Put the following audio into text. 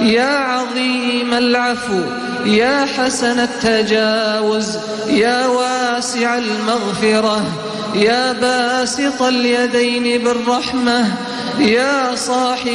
يا عظيم العفو يا حسن التجاوز يا واسع المغفرة يا باسط اليدين بالرحمة يا صاحب